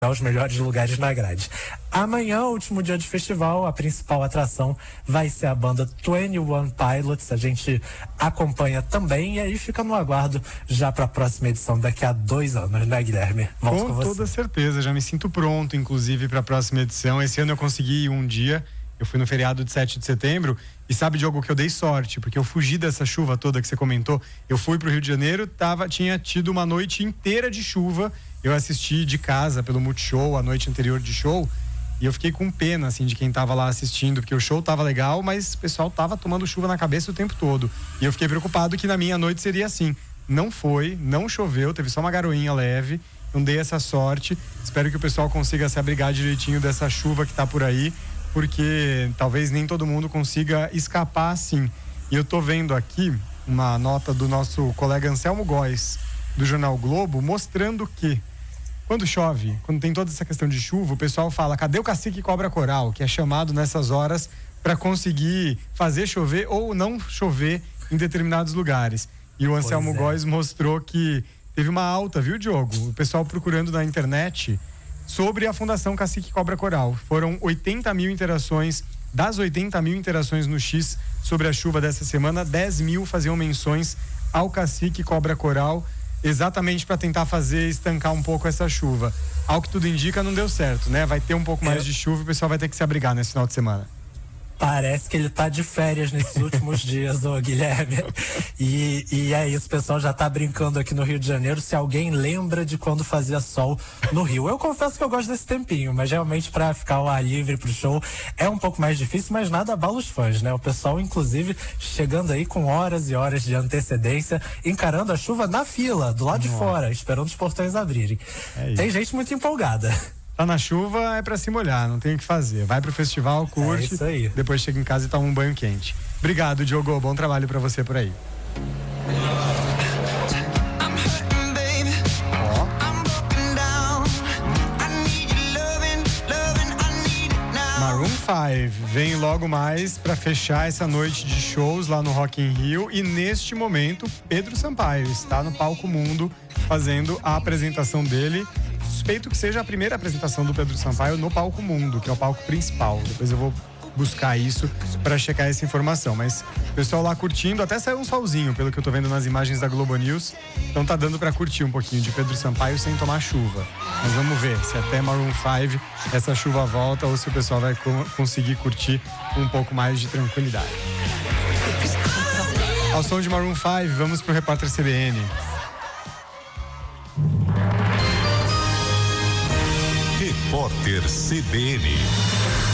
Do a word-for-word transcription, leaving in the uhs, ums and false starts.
os melhores lugares na grade. Amanhã, último dia de festival, a principal atração vai ser a banda Twenty One Pilots. A gente acompanha também e aí fica no aguardo já para a próxima edição daqui a dois anos, né, Guilherme? Volto com, com você. toda certeza, já me sinto pronto, inclusive, para a próxima edição. Esse ano eu consegui ir um dia, eu fui no feriado de sete de setembro e sabe, Diogo, que eu dei sorte, porque eu fugi dessa chuva toda que você comentou. Eu fui pro Rio de Janeiro, tava, tinha tido uma noite inteira de chuva. Eu assisti de casa pelo Multishow, a noite anterior de show, e eu fiquei com pena, assim, de quem tava lá assistindo, porque o show tava legal, mas o pessoal tava tomando chuva na cabeça o tempo todo. E eu fiquei preocupado que na minha noite seria assim. Não foi, não choveu, teve só uma garoinha leve, não dei essa sorte. Espero que o pessoal consiga se abrigar direitinho dessa chuva que tá por aí, porque talvez nem todo mundo consiga escapar assim. E eu tô vendo aqui uma nota do nosso colega Anselmo Góes, do Jornal Globo, mostrando que quando chove, quando tem toda essa questão de chuva, o pessoal fala, cadê o cacique cobra coral, que é chamado nessas horas para conseguir fazer chover ou não chover em determinados lugares. E o Anselmo é. Góes mostrou que teve uma alta, viu, Diogo? O pessoal procurando na internet sobre a Fundação Cacique Cobra Coral. Foram oitenta mil interações. Das oitenta mil interações no X sobre a chuva dessa semana, dez mil faziam menções ao Cacique Cobra Coral, exatamente para tentar fazer estancar um pouco essa chuva. Ao que tudo indica, não deu certo, né? Vai ter um pouco mais é. de chuva e o pessoal vai ter que se abrigar nesse final de semana. Parece que ele tá de férias nesses últimos dias, ô Guilherme. E, e é isso, o pessoal já tá brincando aqui no Rio de Janeiro, se alguém lembra de quando fazia sol no Rio. Eu confesso que eu gosto desse tempinho, mas realmente pra ficar ao ar livre pro show é um pouco mais difícil, mas nada abala os fãs, né? O pessoal, inclusive, chegando aí com horas e horas de antecedência, encarando a chuva na fila, do lado Nossa. de fora, esperando os portões abrirem. É Tem gente muito empolgada. Tá na chuva, é pra se molhar, não tem o que fazer. Vai pro festival, curte, é isso aí. Depois chega em casa e toma um banho quente. Obrigado, Diogo, bom trabalho pra você por aí. Maroon cinco vem logo mais para fechar essa noite de shows lá no Rock in Rio e neste momento Pedro Sampaio está no Palco Mundo fazendo a apresentação dele. Suspeito que seja a primeira apresentação do Pedro Sampaio no Palco Mundo, que é o palco principal. Depois eu vou buscar isso para checar essa informação, mas o pessoal lá curtindo, até saiu um solzinho, pelo que eu tô vendo nas imagens da Globo News, então tá dando para curtir um pouquinho de Pedro Sampaio sem tomar chuva. Mas vamos ver se até Maroon cinco essa chuva volta ou se o pessoal vai co- conseguir curtir um pouco mais de tranquilidade. Ao som de Maroon cinco, vamos pro Repórter C B N. Repórter C B N.